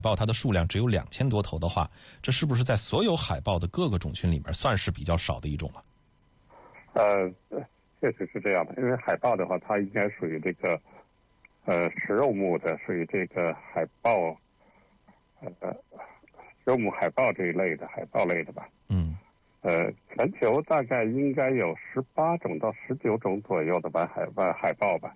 豹它的数量只有2000多头的话，这是不是在所有海豹的各个种群里面算是比较少的一种了？ 确实是这样的，因为海豹的话，它应该属于这个食肉目的，属于这个海豹食肉目海豹这一类的海豹类的吧。全球大概应该有18种到19种左右的海豹吧。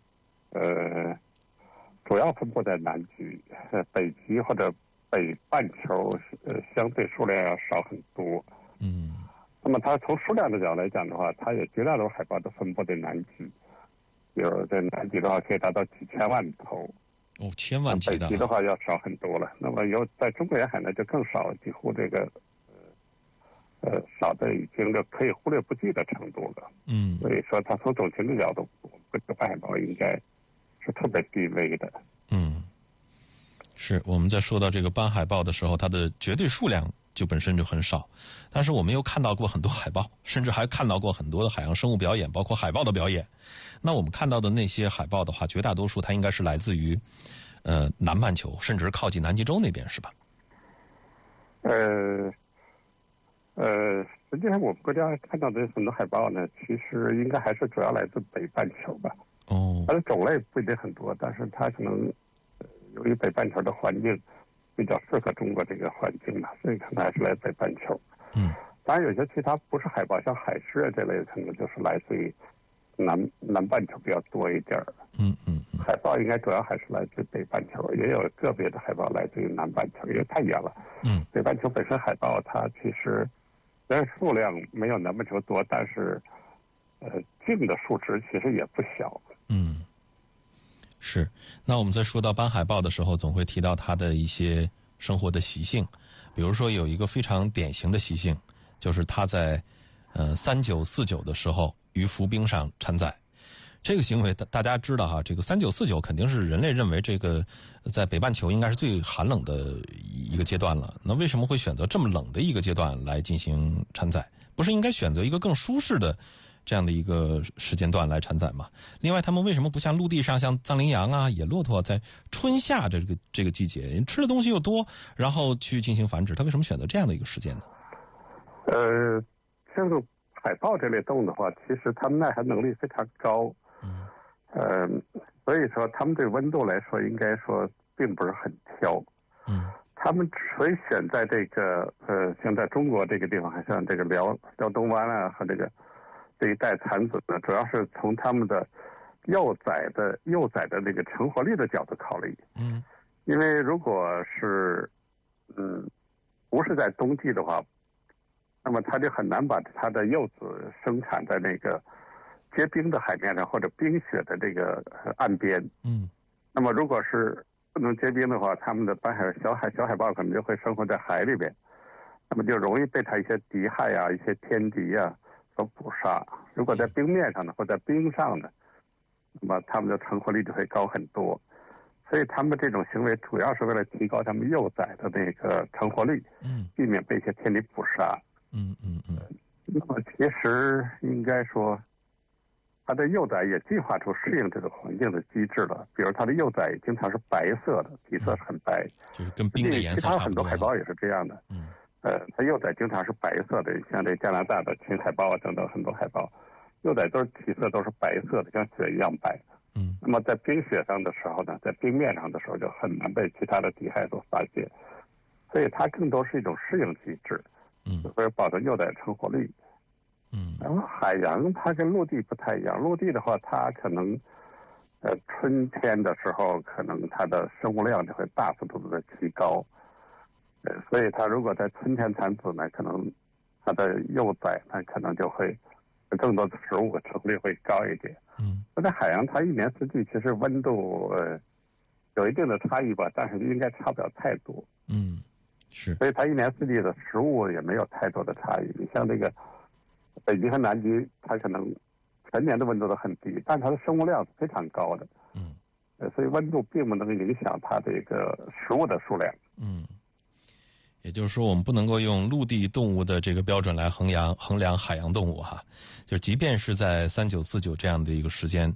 主要分布在南极、北极或者北半球，相对数量要少很多。那么它从数量的角度来讲的话，它也绝大多数海豹都分布在南极，比如在南极的话可以达到几千万头。 千万级的。 北极的话要少很多了。那么在中国沿海呢就更少，几乎这个少的已经就可以忽略不计的程度了。所以说它从种群的角度，这个斑海豹应该是特别低微的。 是我们在说到这个斑海豹的时候，它的绝对数量就本身就很少，但是我们又看到过很多海豹，甚至还看到过很多的海洋生物表演，包括海豹的表演。那我们看到的那些海豹的话，绝大多数它应该是来自于南半球，甚至是靠近南极洲那边，是吧？ 实际上我们国家看到的很多海豹呢，其实应该还是主要来自北半球吧。它的种类不一定很多，但是它可能由于北半球的环境比较适合中国这个环境嘛，所以可能还是来北半球。当然有些其他不是海豹，像海狮这类可能就是来自于南半球比较多一点。海豹应该主要还是来自北半球，也有个别的海豹来自于南半球，因为太远了。北半球本身海豹它其实虽然数量没有南半球多，但是净的数值其实也不小。 是。那我们在说到斑海豹的时候，总会提到它的一些生活的习性，比如说有一个非常典型的习性，就是它在3949的时候于浮冰上产崽。这个行为大家知道哈，这个3949肯定是人类认为这个在北半球应该是最寒冷的一个阶段了。那为什么会选择这么冷的一个阶段来进行产崽？不是应该选择一个更舒适的这样的一个时间段来产崽吗？另外他们为什么不像陆地上像藏羚羊啊、野骆驼在春夏这个季节吃的东西又多，然后去进行繁殖？他为什么选择这样的一个时间呢？ 像海豹这类动物的话，其实它们耐寒能力非常高。所以说它们对温度来说应该说并不是很挑。他们之所以选在这个像在中国这个地方，还像这个辽东湾啊和这一带产子呢，主要是从他们的幼崽的那个成活率的角度考虑。因为如果是不是在冬季的话，那么它就很难把它的幼子生产在那个结冰的海面上或者冰雪的这个岸边。那么如果是不能结冰的话，他们的小海豹可能就会生活在海里边，那么就容易被它一些敌害啊、一些天敌啊所捕杀。如果在冰面上呢，或者在冰上呢，那么它们的成活率就会高很多。所以他们这种行为主要是为了提高他们幼崽的那个成活率，避免被一些天敌捕杀。那么其实应该说，它的幼崽也进化出适应这个环境的机制了。比如它的幼崽经常是白色的，体色是很白， 就是跟冰的颜色差不多。 其他很多海豹也是这样的。它幼崽经常是白色的，像这加拿大的青海豹啊等等很多海豹，幼崽体色都是白色的，像雪一样白。那么在冰雪上的时候呢，在冰面上的时候就很难被其他的敌害所发现，所以它更多是一种适应机制，为了保证幼崽成活率。然后海洋它跟陆地不太一样，陆地的话它可能春天的时候可能它的生物量就会大幅度的提高，所以它如果在春天产子呢，可能它的幼崽呢可能就会更多的食物成率会高一点。那在海洋它一年四季其实温度有一定的差异吧，但是应该差不了太多。 是。 所以它一年四季的食物也没有太多的差异。你像这个北极和南极，它可能全年的温度都很低，但它的生物量是非常高的。所以温度并不能影响它这个食物的数量。 也就是说，我们不能够用陆地动物的这个标准来衡量海洋动物哈。就即便是在3949这样的一个时间，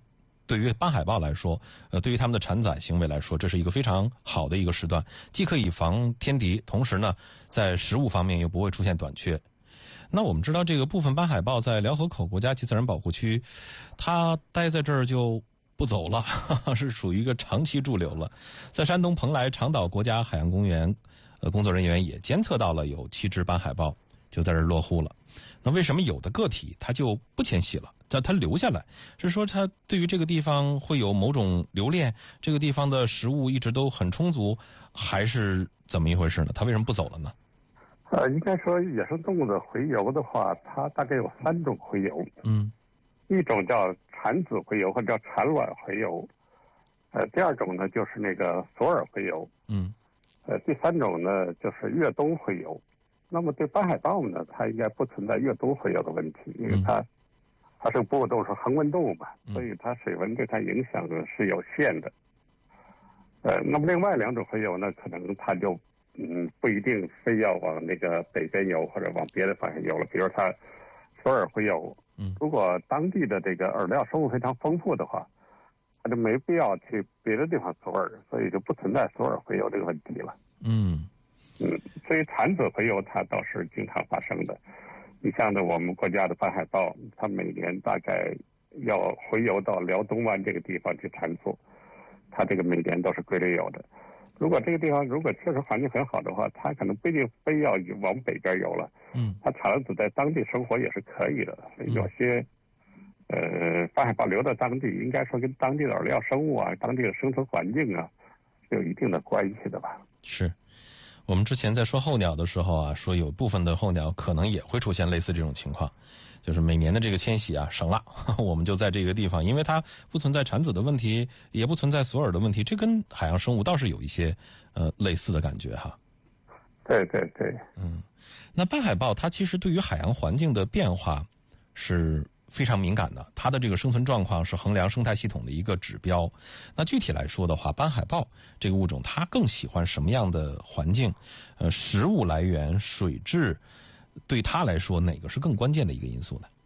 对于斑海豹来说，对于它们的产崽行为来说，这是一个非常好的一个时段，既可以防天敌，同时呢，在食物方面又不会出现短缺。那我们知道，这个部分斑海豹在辽河口国家级自然保护区，它待在这儿就不走了，是属于一个长期驻留了。在山东蓬莱长岛国家海洋公园，工作人员也监测到了有7只斑海豹就在这儿落户了。那为什么有的个体它就不迁徙了，它留下来？是说它对于这个地方会有某种留恋，这个地方的食物一直都很充足，还是怎么一回事呢？它为什么不走了呢？ 应该说野生动物的洄游的话，它大概有3种洄游。一种叫产子洄游或者叫产卵洄游，第2种呢就是那个索尔洄游，第3种呢就是越冬洄游。那么对斑海豹呢，它应该不存在越冬洄游的问题，因为它是哺乳动物，是恒温动物嘛，所以它水温对它影响是有限的。那么另外2种洄游呢，可能它就不一定非要往那个北边游或者往别的方向游了。比如它索尔洄游，如果当地的这个饵料生物非常丰富的话，它就没必要去别的地方索饵，所以就不存在索饵洄游这个问题了。所以产子洄游它倒是经常发生的。你像我们国家的斑海豹，它每年大概要洄游到辽东湾这个地方去产崽，它这个每年都是规律有的。如果这个地方如果确实环境很好的话，它可能不一定非要往北边游了。它产了子在当地生活也是可以的。所以有些斑海豹留到当地，应该说跟当地的饵料生物啊、当地的生存环境啊是有一定的关系的吧。 是。我们之前在说候鸟的时候啊，说有部分的候鸟可能也会出现类似这种情况，就是每年的这个迁徙啊省了，我们就在这个地方，因为它不存在产子的问题，也不存在索饵的问题，这跟海洋生物倒是有一些类似的感觉哈。 对。 那斑海豹它其实对于海洋环境的变化是非常敏感的，它的这个生存状况是衡量生态系统的一个指标。那具体来说的话，斑海豹这个物种它更喜欢什么样的环境？食物来源、水质，对它来说哪个是更关键的一个因素呢？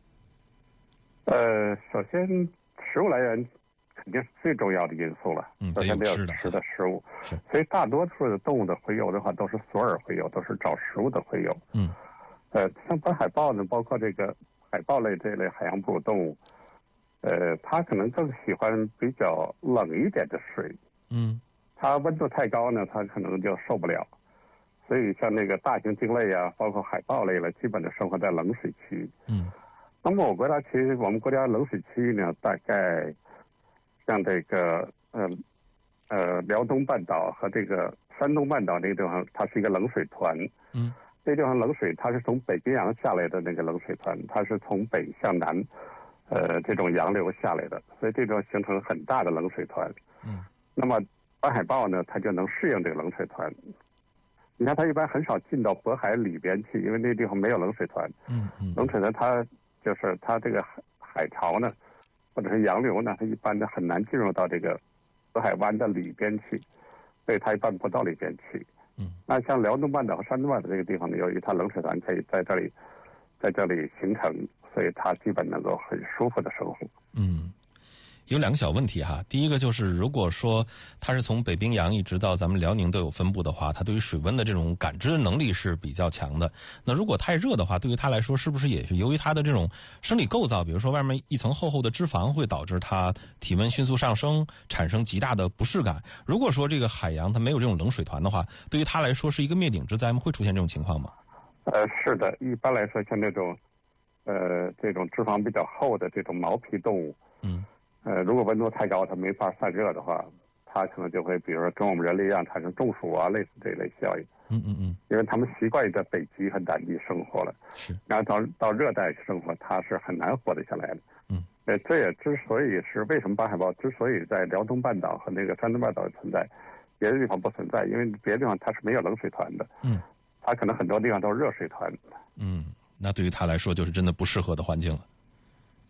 首先食物来源肯定是最重要的因素了。首先得有吃的食物。所以大多数的动物的洄游的话，都是索饵洄游，都是找食物的洄游。像斑海豹呢，包括这个海豹类这类海洋哺乳动物，它可能更喜欢比较冷一点的水。它温度太高呢，它可能就受不了。所以像那个大型鲸类啊，包括海豹类了，基本都生活在冷水区。那么我们国家冷水区呢，大概像这个辽东半岛和这个山东半岛这个地方，它是一个冷水团。这地方冷水它是从北冰洋下来的那个冷水团，它是从北向南这种洋流下来的，所以这种形成很大的冷水团。那么斑海豹呢，它就能适应这个冷水团。你看它一般很少进到渤海里边去，因为那地方没有冷水团。冷水团它就是它这个海潮呢，或者是洋流呢，它一般的很难进入到这个渤海湾的里边去，所以它一般不到里边去。那像辽东半岛和山东半岛这个地方呢，由于它冷水团可以在这里形成，所以它基本能够很舒服的生活。 有2个小问题哈。第一个就是，如果说它是从北冰洋一直到咱们辽宁都有分布的话，它对于水温的这种感知能力是比较强的。那如果太热的话，对于它来说，是不是也是由于它的这种生理构造，比如说外面一层厚厚的脂肪，会导致它体温迅速上升，产生极大的不适感？如果说这个海洋它没有这种冷水团的话，对于它来说是一个灭顶之灾吗？会出现这种情况吗？ 是的，一般来说，像这种脂肪比较厚的这种毛皮动物，如果温度太高，它没法散热的话，它可能就会，比如说跟我们人类一样产生中暑啊，类似这一类效应。因为他们习惯于在北极和南极生活了，然后到热带生活，它是很难活得下来的。这也之所以是为什么斑海豹之所以在辽东半岛和那个山东半岛存在，别的地方不存在，因为别的地方它是没有冷水团的。它可能很多地方都是热水团。 那对于它来说就是真的不适合的环境了。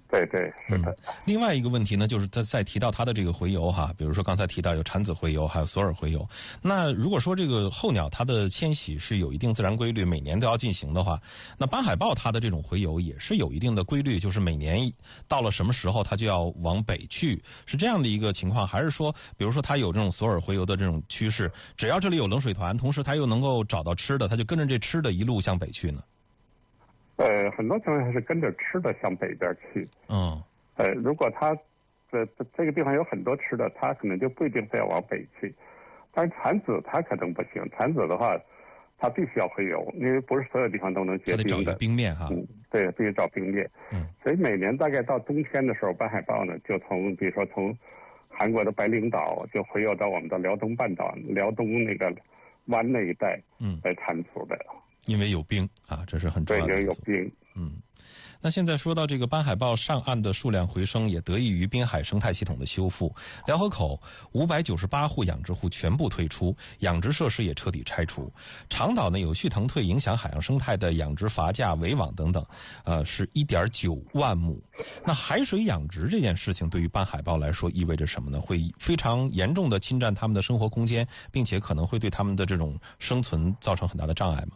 对对，是的。 另外一个问题呢，就是他再提到它的这个洄游哈，比如说刚才提到有产子洄游，还有索尔洄游。那如果说这个候鸟它的迁徙是有一定自然规律，每年都要进行的话，那斑海豹它的这种洄游也是有一定的规律，就是每年到了什么时候它就要往北去，是这样的一个情况，还是说，比如说它有这种索尔洄游的这种趋势，只要这里有冷水团，同时它又能够找到吃的，它就跟着这吃的一路向北去呢？ 很多情况下是跟着吃的向北边去。如果它这个地方有很多吃的，它可能就不一定非要往北去。但是产子它可能不行，产子的话，它必须要洄游，因为不是所有地方都能结冰的。 它得找一个冰面哈。 对，必须找冰面。所以每年大概到冬天的时候，斑海豹呢就比如说从韩国的白领岛就洄游到我们的辽东半岛、辽东那个湾那一带，来产子的。 因为有冰啊，这是很重要的。 对，有冰。 那现在说到这个斑海豹上岸的数量回升，也得益于滨海生态系统的修复。辽河口598户养殖户全部退出，养殖设施也彻底拆除。长岛呢有序腾退影响海洋生态的养殖筏架、围网等等，是1.9万亩。那海水养殖这件事情对于斑海豹来说意味着什么呢？会非常严重的侵占他们的生活空间，并且可能会对他们的这种生存造成很大的障碍吗？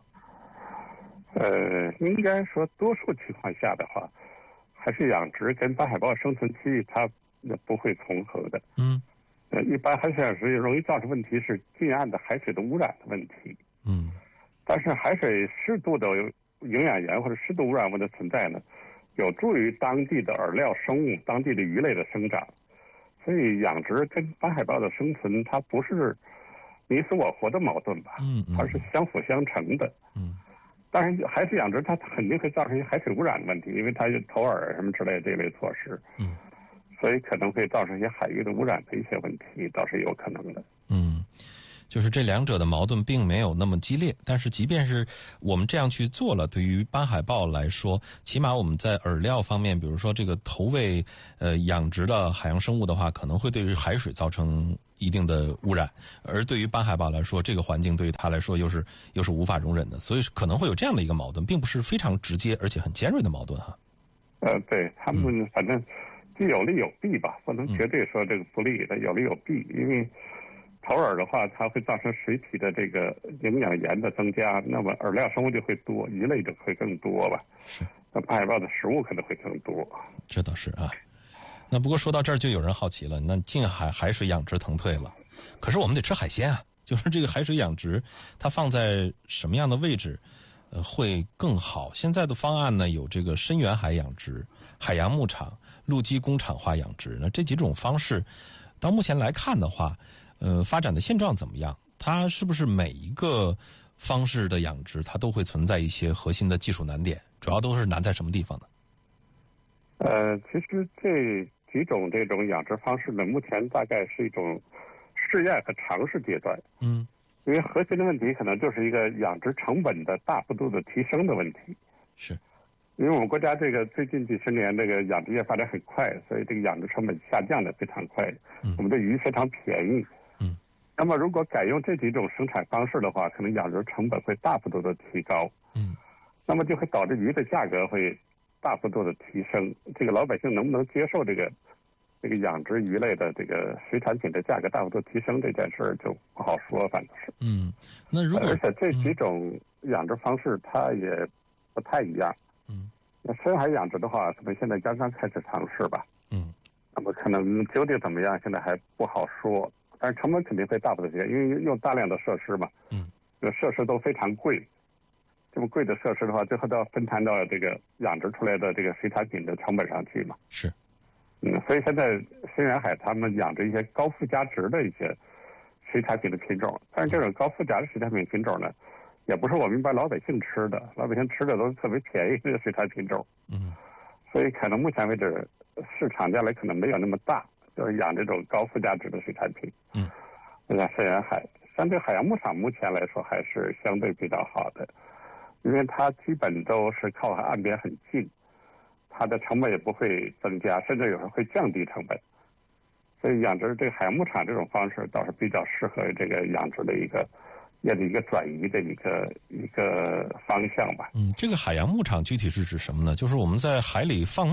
应该说多数情况下的话，还是养殖跟斑海豹生存区域它不会重合的。一般海水养殖容易造成问题是近岸的海水的污染的问题。但是海水适度的营养盐或者适度污染物的存在呢，有助于当地的饵料生物、当地的鱼类的生长。所以养殖跟斑海豹的生存，它不是你死我活的矛盾吧？它是相辅相成的。但是海水养殖它肯定会造成一些海水污染的问题，因为它有投饵什么之类的这类措施。所以可能会造成一些海域的污染的一些问题，倒是有可能的。 就是这两者的矛盾并没有那么激烈，但是即便是我们这样去做了，对于斑海豹来说，起码我们在饵料方面，比如说这个投喂养殖的海洋生物的话，可能会对于海水造成一定的污染，而对于斑海豹来说，这个环境对于它来说又是无法容忍的，所以可能会有这样的一个矛盾，并不是非常直接而且很尖锐的矛盾哈。 对他们反正既有利有弊吧，不能绝对说这个不利的，有利有弊，因为投饵的话，它会造成水体的这个营养盐的增加，那么饵料生物就会多，鱼类就会更多吧。那斑海豹的食物可能会更多。 这倒是啊。那不过说到这儿，就有人好奇了，那近海水养殖腾退了，可是我们得吃海鲜啊。就是这个海水养殖，它放在什么样的位置，会更好？现在的方案呢，有这个深远海养殖、海洋牧场、陆基工厂化养殖。那这几种方式，到目前来看的话，发展的现状怎么样？它是不是每一个方式的养殖，它都会存在一些核心的技术难点？主要都是难在什么地方呢？ 其实这几种这种养殖方式呢，目前大概是一种试验和尝试阶段。因为核心的问题可能就是一个养殖成本的大幅度的提升的问题。 是。 因为我们国家这个最近几十年这个养殖业发展很快，所以这个养殖成本下降的非常快。我们的鱼非常便宜。那么如果改用这几种生产方式的话，可能养殖成本会大幅度的提高。那么就会导致鱼的价格会大幅度的提升。这个老百姓能不能接受这个养殖鱼类的这个水产品的价格大幅度提升这件事儿就不好说，反正是。 那如果而且这几种养殖方式它也不太一样。那深海养殖的话，可能现在刚刚开始尝试吧。那么可能究竟怎么样，现在还不好说。但是成本肯定会大幅度提升，因为用大量的设施嘛。这个设施都非常贵。这么贵的设施的话，最后都要分摊到这个养殖出来的这个水产品的成本上去嘛。 是。 所以现在深远海他们养殖一些高附加值的一些水产品的品种，但是这种高附加的水产品品种呢，也不是我们一般老百姓吃的，老百姓吃的都是特别便宜的水产品种。所以可能目前为止市场将来可能没有那么大，就是养这种高附加值的水产品。像深远海，相对海洋牧场目前来说还是相对比较好的，因为它基本都是靠岸边很近，它的成本也不会增加，甚至有时候会降低成本。所以养殖这个海洋牧场这种方式倒是比较适合这个养殖的一个转移的一个方向吧。 这个海洋牧场具体是指什么呢？就是我们在海里放牧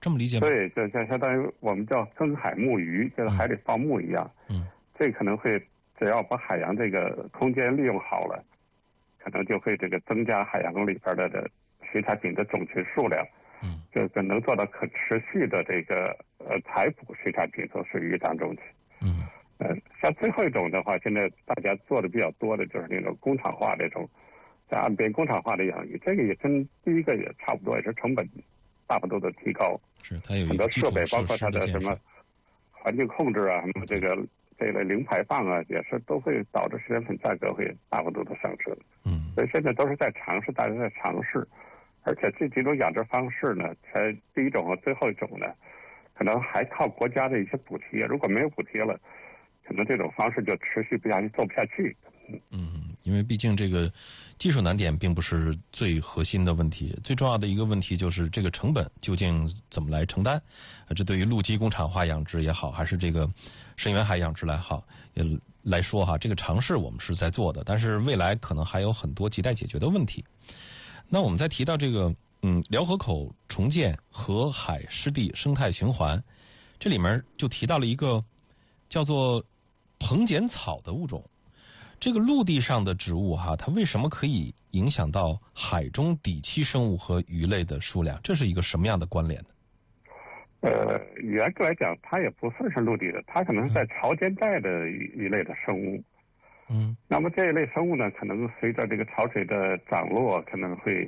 这么理解吗？ 对，就相当于我们叫增海牧鱼，就是海里放牧一样。这可能会只要把海洋这个空间利用好了，可能就会这个增加海洋里边的水产品的种群数量。就能做到可持续的这个采捕水产品从水域当中去。像最后一种的话，现在大家做的比较多的就是那种工厂化这种，在岸边工厂化的养鱼，这个也跟第一个也差不多，也是成本大幅度的提高。 是它有一很多设备，包括它的什么环境控制啊，什么这类零排放啊，也是都会导致水产品价格会大幅度的上升。所以现在都是在尝试，大家在尝试。而且这几种养殖方式呢，才第一种和最后一种呢，可能还靠国家的一些补贴。如果没有补贴了，可能这种方式就持续不下去，做不下去。 因为毕竟这个技术难点并不是最核心的问题，最重要的一个问题就是这个成本究竟怎么来承担。这对于陆基工厂化养殖也好，还是这个深远海养殖来说哈，这个尝试我们是在做的，但是未来可能还有很多亟待解决的问题。那我们再提到这个辽河口重建河海湿地生态循环，这里面就提到了一个叫做蓬碱草的物种。这个陆地上的植物它为什么可以影响到海中底栖生物和鱼类的数量？这是一个什么样的关联呢？ 严格来讲，它也不算是陆地的，它可能是在潮间带的一类的生物。那么这一类生物呢，可能随着这个潮水的涨落，可能会，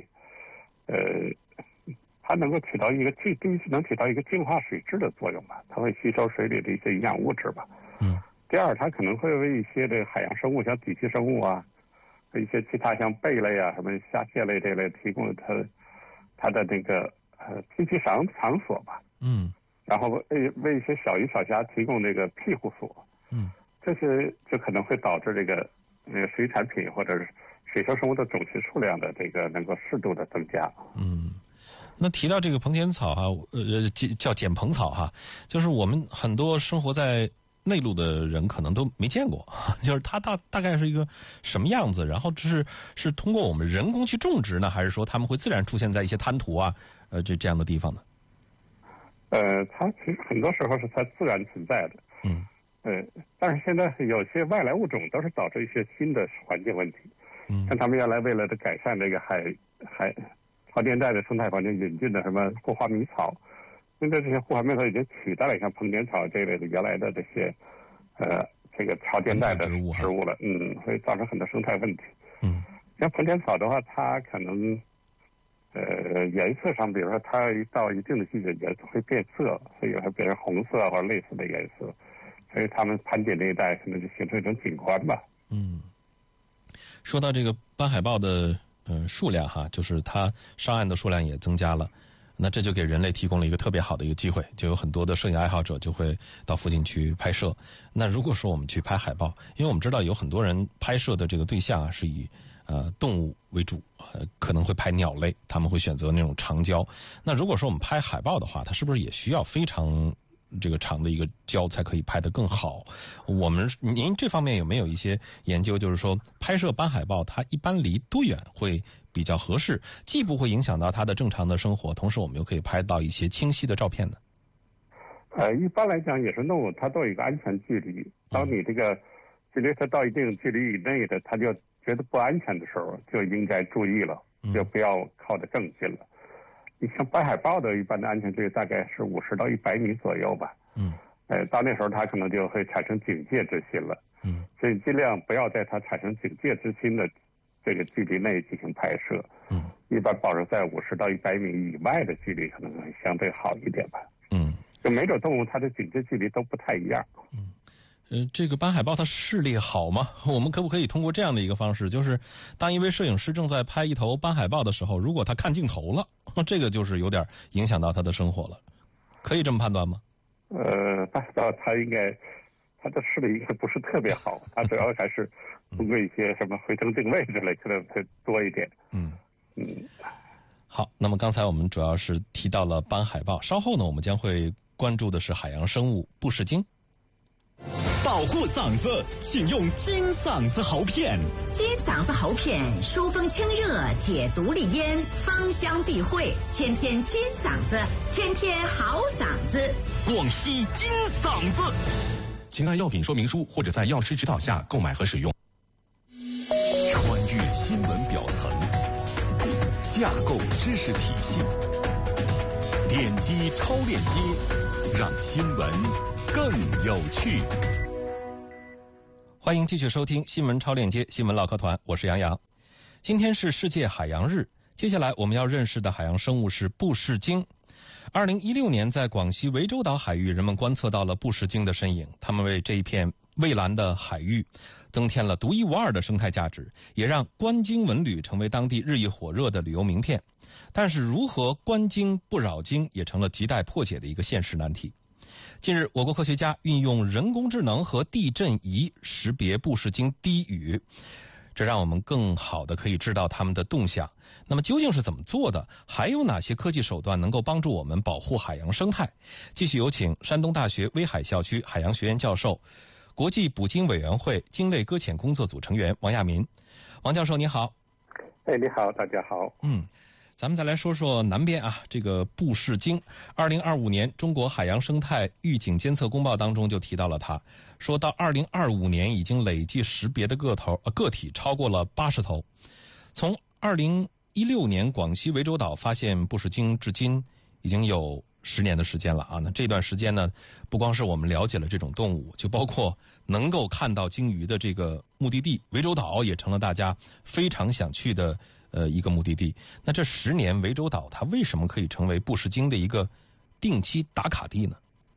它能够起到一个第一能起到一个净化水质的作用吧，它会吸收水里的一些营养物质吧。第二，它可能会为一些这个海洋生物，像底栖生物啊，一些其他像贝类啊、什么虾蟹类这类，提供它的那个栖息场所吧。然后为一些小鱼小虾提供这个庇护所。这些就可能会导致这个水产品或者是水生生物的种群数量的这个能够适度的增加。 那提到这个蓬碱草叫碱蓬草就是我们很多生活在内陆的人可能都没见过，就是它大概是一个什么样子？然后是通过我们人工去种植呢，还是说它们会自然出现在一些滩涂这样的地方呢？ 它其实很多时候是它自然存在的。但是现在有些外来物种都是导致一些新的环境问题。像他们原来为了改善这个海潮间带的生态环境引进的什么护花迷草，现在这些护花迷草已经取代了像蓬碱草这类的原来的这些这个潮间带的植物了。所以造成很多生态问题。像蓬碱草的话，它可能颜色上，比如说它到一定的季节颜色会变色，所以会变成红色或者类似的颜色。所以他们盘锦这一带可能就形成一种景观吧。 说到这个斑海豹的数量就是它上岸的数量也增加了，那这就给人类提供了一个特别好的一个机会，就有很多的摄影爱好者就会到附近去拍摄。那如果说我们去拍海豹，因为我们知道有很多人拍摄的这个对象是以动物为主，可能会拍鸟类，他们会选择那种长焦。那如果说我们拍海豹的话，它是不是也需要非常这个长的一个焦才可以拍得更好？您这方面有没有一些研究，就是说拍摄斑海豹它一般离多远会比较合适，既不会影响到它的正常的生活，同时我们又可以拍到一些清晰的照片呢？ 一般来讲，野生动物它都有一个安全距离，当你这个距离它到一定距离以内的，它就觉得不安全的时候，就应该注意了，就不要靠得更近了。你像斑海豹的一般的安全距离大概是50到100米左右吧。到那时候它可能就会产生警戒之心了。所以尽量不要在它产生警戒之心的这个距离内进行拍摄。一般保持在50到100米以外的距离可能会相对好一点吧。就每种动物它的警戒距离都不太一样。 这个斑海豹它视力好吗？我们可不可以通过这样的一个方式，就是当一位摄影师正在拍一头斑海豹的时候，如果他看镜头了，这个就是有点影响到他的生活了，可以这么判断吗？ 斑海豹它的视力应该不是特别好，它主要还是通过一些什么回声定位之类可能会多一点。 好，那么刚才我们主要是提到了斑海豹，稍后呢我们将会关注的是海洋生物布氏鲸。 保护嗓子，请用金嗓子喉片。 金嗓子喉片疏风清热，解毒利咽，芳香避秽，天天金嗓子，天天好嗓子。 广西金嗓子，请按药品说明书或者在药师指导下购买和使用。穿越新闻表层，架构知识体系，点击超链接，让新闻更有趣。 欢迎继续收听新闻超链接新闻唠嗑团，我是杨洋。今天是世界海洋日，接下来我们要认识的海洋生物是布氏鲸。2016年，在广西涠洲岛海域，人们观测到了布氏鲸的身影，它们为这一片蔚蓝的海域增添了独一无二的生态价值，也让观鲸文旅成为当地日益火热的旅游名片。但是，如何观鲸不扰鲸，也成了亟待破解的一个现实难题。近日，我国科学家运用人工智能和地震仪识别布氏鲸低语，这让我们更好地可以知道它们的动向。那么究竟是怎么做的？还有哪些科技手段能够帮助我们保护海洋生态？继续有请山东大学威海校区海洋学院教授、国际捕鲸委员会鲸类搁浅工作组成员王亚民。王教授你好。 你好，大家好。 咱们再来说说南边啊，这个布氏鲸。2025年中国海洋生态预警监测公报当中就提到了它，说到2025年已经累计识别的个体超过了80头。从2016年广西涠洲岛发现布氏鲸至今已经有10年的时间了啊。那这段时间呢，不光是我们了解了这种动物，就包括能够看到鲸鱼的这个目的地涠洲岛也成了大家非常想去的一个目的地。那这10年涠洲岛它为什么可以成为布氏鲸的一个定期打卡地呢？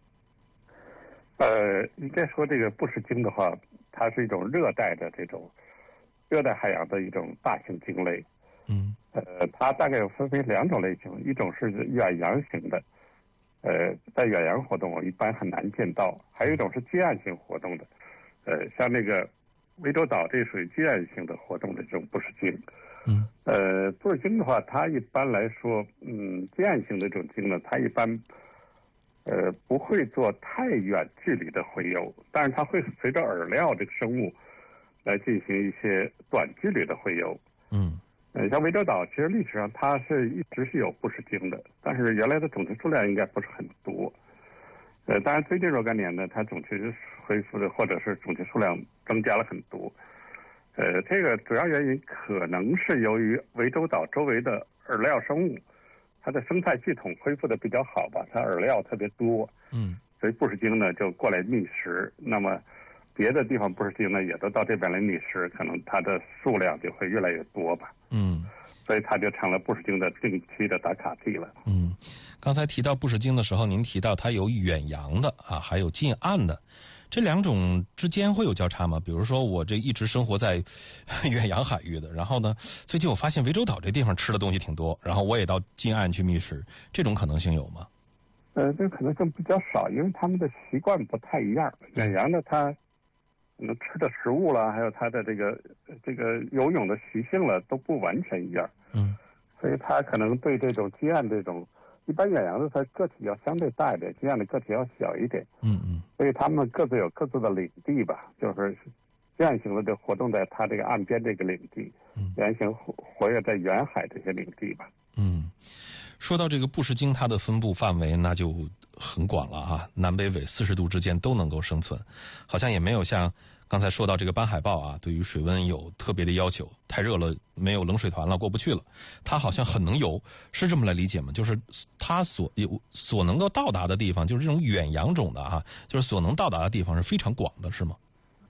应该说这个布氏鲸的话，它是一种热带的这种热带海洋的一种大型鲸类。它大概分为2种类型，一种是远洋型的，在远洋活动一般很难见到；还有一种是近岸型活动的，像那个涠洲岛这属于近岸型的活动的这种布氏鲸。布氏鲸的话，它一般来说，近岸型的这种鲸呢，它一般不会做太远距离的洄游，但是它会随着饵料这个生物来进行一些短距离的洄游。像涠洲岛，其实历史上它一直是有布氏鲸的，但是原来的种群数量应该不是很多。当然最近若干年呢，它种群恢复的或者是种群数量增加了很多。这个主要原因可能是由于涠洲岛周围的饵料生物，它的生态系统恢复的比较好吧，它饵料特别多，所以布氏鲸呢就过来觅食。那么别的地方布氏鲸呢也都到这边来觅食，可能它的数量就会越来越多吧。所以它就成了布氏鲸的定期的打卡地了。 刚才提到布氏鲸的时候，您提到它有远洋的啊，还有近岸的。这2种之间会有交叉吗？比如说我这一直生活在远洋海域的，然后呢，最近我发现涠洲岛这地方吃的东西挺多，然后我也到近岸去觅食，这种可能性有吗？ 这可能性比较少，因为他们的习惯不太一样。远洋的它吃的食物了，还有它的这个游泳的习性了，都不完全一样。所以它可能对这种近岸这种。一般远洋的它个体要相对大一点，近岸的个体要小一点。所以他们各自有各自的领地吧，就是近岸型的就活动在它这个岸边这个领地，远型活跃在远海这些领地吧。 说到这个布氏鲸，它的分布范围那就很广了啊，南北纬40度之间都能够生存，好像也没有像刚才说到这个斑海豹啊，对于水温有特别的要求，太热了没有冷水团了过不去了，它好像很能游，是这么来理解吗？就是它所能够到达的地方，就是这种远洋种的啊，就是所能到达的地方是非常广的，是吗？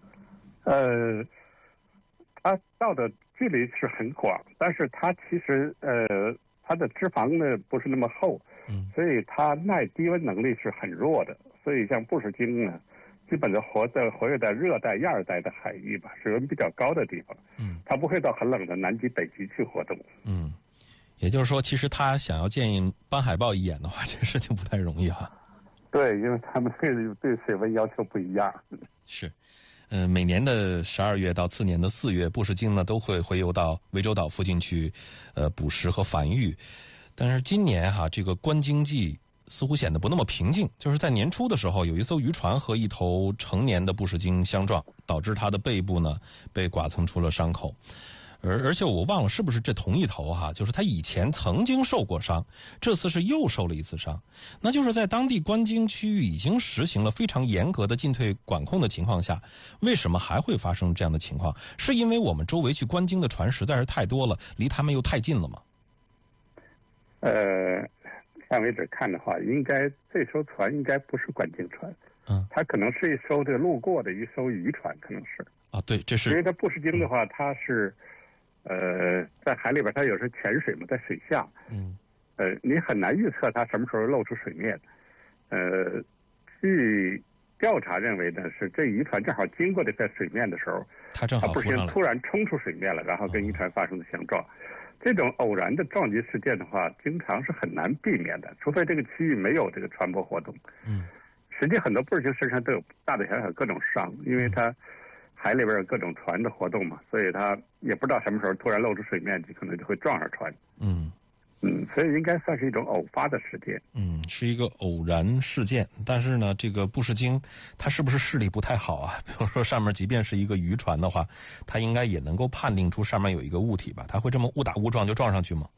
它到的距离是很广，但是它其实它的脂肪呢不是那么厚，所以它耐低温能力是很弱的。所以像布氏鲸呢，基本就活跃在热带、亚热带的海域吧，水温比较高的地方。它不会到很冷的南极、北极去活动。 也就是说，其实他想要见斑海豹一眼的话，这个事情不太容易哈。 对，因为他们对水温要求不一样。 是。每年的12月到次年的4月，布氏鲸呢都会洄游到涠洲岛附近去，捕食和繁育。但是今年这个观鲸季似乎显得不那么平静。就是在年初的时候，有一艘渔船和一头成年的布氏鲸相撞，导致它的背部呢被剐蹭出了伤口。而且我忘了是不是这同一头哈，就是他以前曾经受过伤，这次是又受了一次伤。那就是在当地观鲸区域已经实行了非常严格的进退管控的情况下，为什么还会发生这样的情况？是因为我们周围去观鲸的船实在是太多了，离他们又太近了吗？ 现为止看的话，应该这艘船应该不是观鲸船，它可能是一艘这个路过的一艘渔船，可能是啊，对，这是因为它布氏鲸的话，它是在海里边，它有时候潜水嘛，在水下，你很难预测它什么时候露出水面。据调查认为呢，是这渔船正好经过在水面的时候， 它正好不是突然冲出水面了，然后跟渔船发生的相撞。这种偶然的撞击事件的话，经常是很难避免的，除非这个区域没有这个船舶活动。实际很多布氏鲸身上都有大大小小各种伤，因为它海里边有各种船的活动嘛，所以它也不知道什么时候突然露出水面，可能就会撞上船。所以应该算是一种偶发的事件。 是一个偶然事件。但是呢，这个布氏鲸它是不是视力不太好啊？比如说上面即便是一个渔船的话，它应该也能够判定出上面有一个物体吧？它会这么误打误撞就撞上去吗？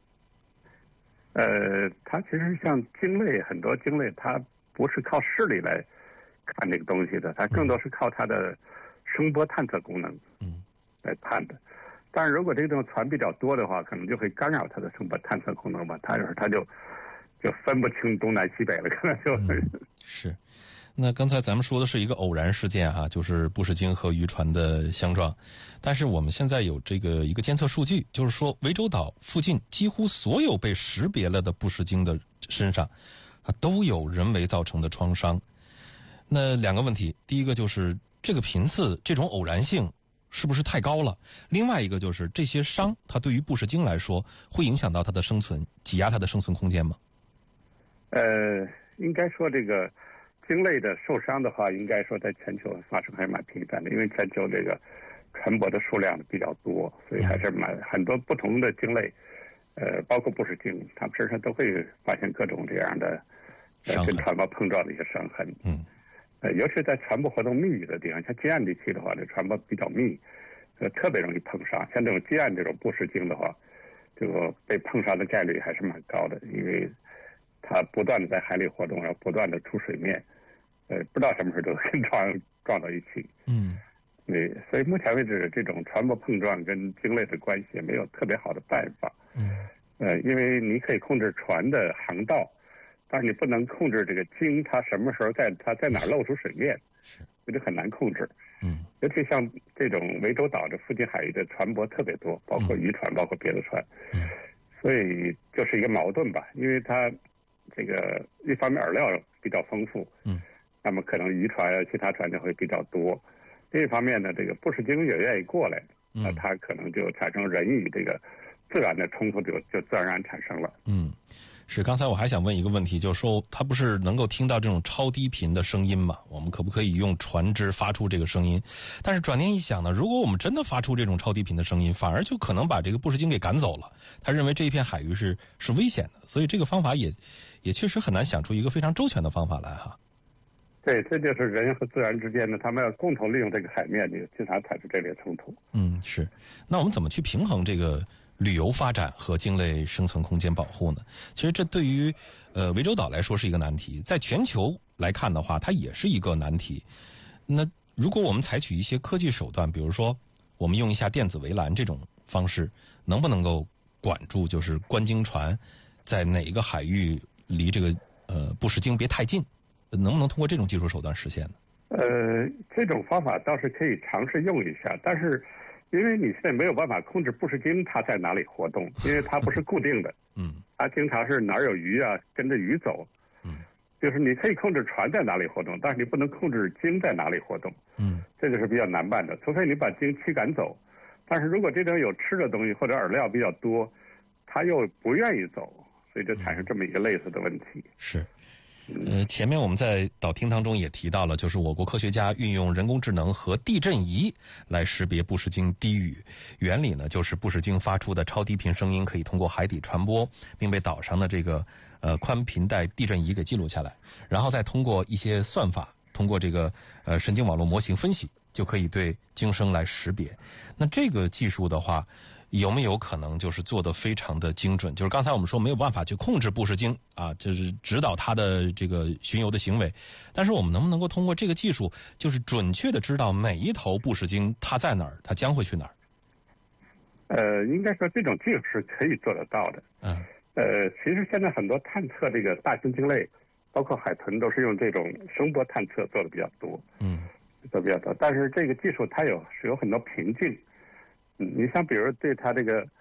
它其实像鲸类，很多鲸类它不是靠视力来看这个东西的，它更多是靠它的声波探测功能来看的。但是如果这种船比较多的话，可能就会干扰它的声波探测功能吧，它就分不清东南西北了，可能就。 是。那刚才咱们说的是一个偶然事件哈，就是布氏鲸和渔船的相撞。但是我们现在有这个一个监测数据，就是说涠洲岛附近几乎所有被识别了的布氏鲸的身上都有人为造成的创伤。那两个问题，第一个就是这个频次这种偶然性是不是太高了？另外一个就是这些伤，它对于布氏鲸来说会影响到它的生存，挤压它的生存空间吗？ 应该说这个鲸类的受伤的话，应该说在全球发生还蛮频繁的，因为全球这个船舶的数量比较多，所以还是很多不同的鲸类，包括布氏鲸，它们身上都会发现各种这样的跟船舶碰撞的一些伤痕。尤其在船舶活动密集的地方，像近岸地区的话，这船舶比较密，特别容易碰伤。像这种近岸这种布氏鲸的话，这个被碰伤的概率还是蛮高的，因为它不断的在海里活动，然后不断的出水面，不知道什么时候就跟撞到一起。对，所以目前为止，这种船舶碰撞跟鲸类的关系也没有特别好的办法。因为你可以控制船的航道，但是你不能控制这个鲸它什么时候它在哪露出水面，这就很难控制。尤其像这种涠洲岛这附近海域的船舶特别多，包括渔船，包括别的船，所以就是一个矛盾吧。因为它这个一方面饵料比较丰富，那么可能渔船其他船就会比较多。另一方面呢，这个布氏鲸也愿意过来，那它可能就产生人与这个自然的冲突就自然而然产生了。 是，刚才我还想问一个问题，就是说它不是能够听到这种超低频的声音吗？我们可不可以用船只发出这个声音？但是转念一想呢，如果我们真的发出这种超低频的声音，反而就可能把这个布氏鲸给赶走了。他认为这一片海域是危险的，所以这个方法也确实很难想出一个非常周全的方法来哈。 对，这就是人和自然之间呢，他们要共同利用这个海面，就经常产生这类冲突。 是。那我们怎么去平衡这个旅游发展和鲸类生存空间保护呢？其实这对于涠洲岛来说是一个难题，在全球来看的话，它也是一个难题。那如果我们采取一些科技手段，比如说我们用一下电子围栏这种方式，能不能够管住就是观鲸船在哪一个海域离这个布氏鲸别太近？能不能通过这种技术手段实现呢？ 这种方法倒是可以尝试用一下，但是因为你现在没有办法控制布氏鲸它在哪里活动，因为它不是固定的，它经常是哪儿有鱼啊跟着鱼走，就是你可以控制船在哪里活动，但是你不能控制鲸在哪里活动，这就是比较难办的，除非你把鲸驱赶走。但是如果这种有吃的东西或者饵料比较多，它又不愿意走，所以就产生这么一个类似的问题。 是。 前面我们在导听当中也提到了，就是我国科学家运用人工智能和地震仪来识别布什津低语。原理呢，就是布什津发出的超低频声音可以通过海底传播，并被岛上的这个宽频带地震仪给记录下来，然后再通过一些算法，通过这个神经网络模型分析，就可以对经声来识别。那这个技术的话，有没有可能就是做得非常的精准？就是刚才我们说没有办法去控制布什津啊，就是指导它的这个巡游的行为，但是我们能不能够通过这个技术，就是准确的知道每一头布什津它在哪儿，它将会去哪儿？ 应该说这种技术是可以做得到的。其实现在很多探测这个大猩猩类，包括海豚，都是用这种声波探测做的比较多。做比较多，但是这个技术它有很多瓶颈。你像比如对它这个